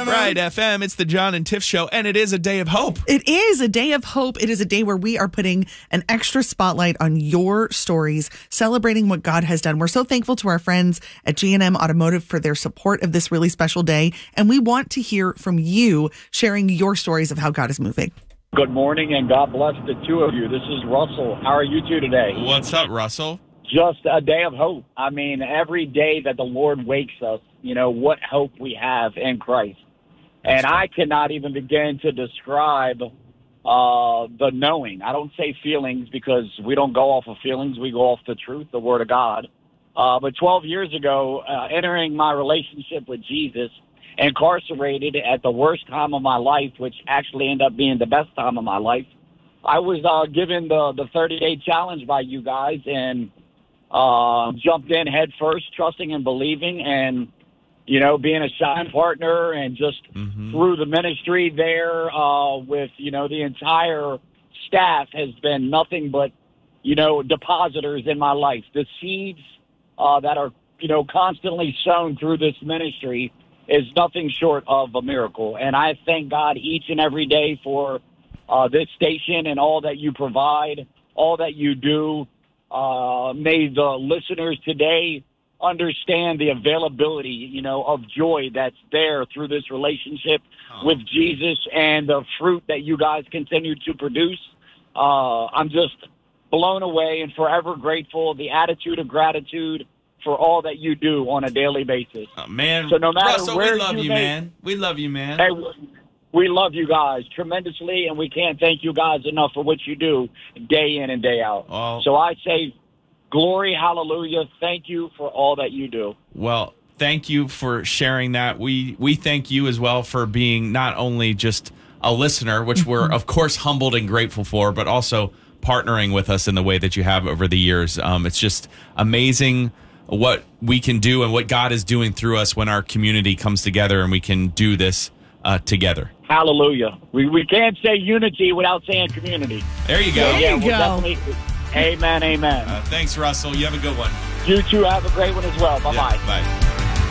Right, FM. It's the John and Tiff Show, and it is a day of hope. It is a day of hope. It is a day where we are putting an extra spotlight on your stories, celebrating what God has done. We're so thankful to our friends at G&M Automotive for their support of this really special day, and we want to hear from you sharing your stories of how God is moving. Good morning, and God bless the two of you. This is Russell. How are you two today? What's up, Russell? Just a day of hope. I mean, every day that the Lord wakes us, what hope we have in Christ. And I cannot even begin to describe the knowing. I don't say feelings because we don't go off of feelings. We go off the truth, the Word of God. But 12 years ago, entering my relationship with Jesus, incarcerated at the worst time of my life, which actually ended up being the best time of my life, I was given the 30-day challenge by you guys and jumped in head first, trusting and believing, and being a shine partner, and just through the ministry there with the entire staff has been nothing but depositors in my life. The seeds that are constantly sown through this ministry is nothing short of a miracle. And I thank God each and every day for this station and all that you provide, all that you do. May the listeners today understand the availability, of joy that's there through this relationship with Jesus and the fruit that you guys continue to produce. I'm just blown away and forever grateful. The attitude of gratitude for all that you do on a daily basis. Man, so no matter Russell, where we love you, man. We love you, man. Hey, we love you guys tremendously, and we can't thank you guys enough for what you do day in and day out. Oh. So I say glory, hallelujah. Thank you for all that you do. Well, thank you for sharing that. We thank you as well for being not only just a listener, which we're, of course, humbled and grateful for, but also partnering with us in the way that you have over the years. It's just amazing what we can do and what God is doing through us when our community comes together and we can do this together. Hallelujah. We can't say unity without saying community. There you go. There you go. Amen, amen. Thanks, Russell. You have a good one. You two have a great one as well. Bye-bye. Yeah, bye.